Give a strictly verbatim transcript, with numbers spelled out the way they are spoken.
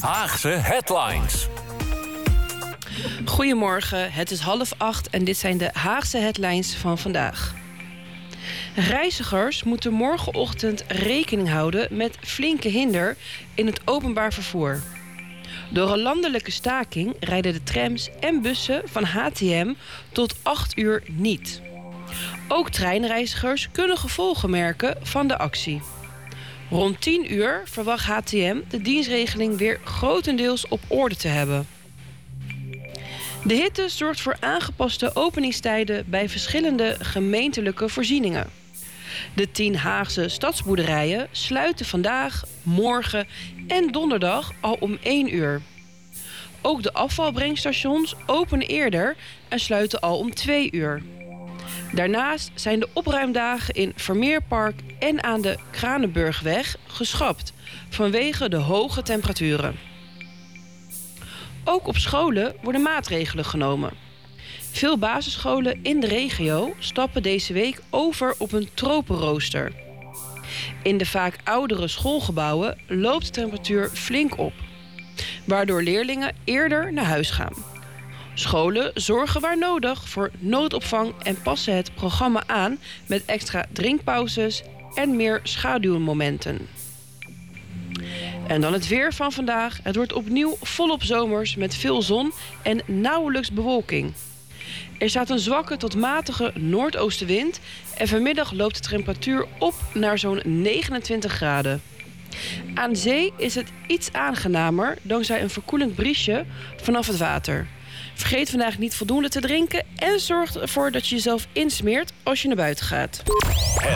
Haagse Headlines. Goedemorgen, het is half acht en dit zijn de Haagse Headlines van vandaag. Reizigers moeten morgenochtend rekening houden met flinke hinder in het openbaar vervoer. Door een landelijke staking rijden de trams en bussen van H T M tot acht uur niet. Ook treinreizigers kunnen gevolgen merken van de actie. Rond tien uur verwacht H T M de dienstregeling weer grotendeels op orde te hebben. De hitte zorgt voor aangepaste openingstijden bij verschillende gemeentelijke voorzieningen. De tien Haagse stadsboerderijen sluiten vandaag, morgen en donderdag al om één uur. Ook de afvalbrengstations openen eerder en sluiten al om twee uur. Daarnaast zijn de opruimdagen in Vermeerpark en aan de Kranenburgweg geschrapt vanwege de hoge temperaturen. Ook op scholen worden maatregelen genomen. Veel basisscholen in de regio stappen deze week over op een tropenrooster. In de vaak oudere schoolgebouwen loopt de temperatuur flink op, waardoor leerlingen eerder naar huis gaan. Scholen zorgen waar nodig voor noodopvang en passen het programma aan met extra drinkpauzes en meer schaduwmomenten. En dan het weer van vandaag. Het wordt opnieuw volop zomers met veel zon en nauwelijks bewolking. Er staat een zwakke tot matige noordoostenwind en vanmiddag loopt de temperatuur op naar zo'n negenentwintig graden. Aan zee is het iets aangenamer dankzij een verkoelend briesje vanaf het water. Vergeet vandaag niet voldoende te drinken en zorg ervoor dat je jezelf insmeert als je naar buiten gaat.